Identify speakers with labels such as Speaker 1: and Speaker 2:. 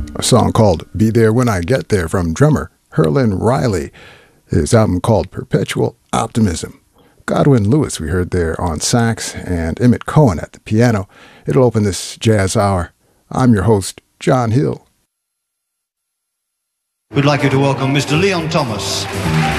Speaker 1: A song called Be There When I Get There from drummer Herlin Riley. His album called Perpetual Optimism. Godwin Lewis we heard there on sax and Emmett Cohen at the piano. It'll open this jazz hour. I'm your host, John Hill.
Speaker 2: We'd like you to welcome Mr. Leon Thomas.